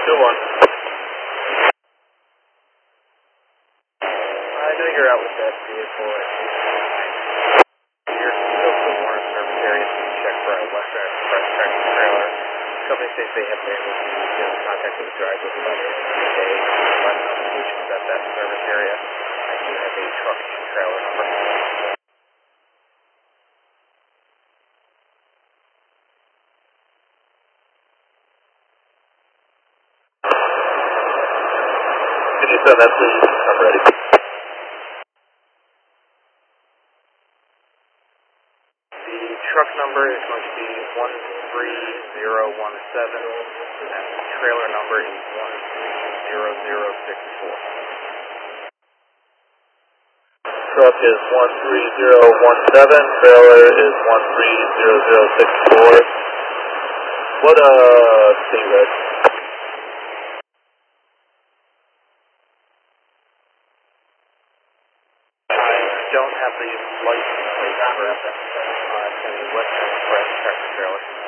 2-1. I know you're out with that vehicle at you're still to the Warren service area to check for a western express tractor trailer. The company states they have been able to get in contact with the driver by the end of the day. Find out solutions at that service area. I do have a truck and trailer number. Can you send that please? I'm ready. The truck number is going to be 13017 and the trailer number is 130064. Truck is 13017, trailer is 130064. What thing red? Don't have the license plate number. It's a Western Express tractor trailer.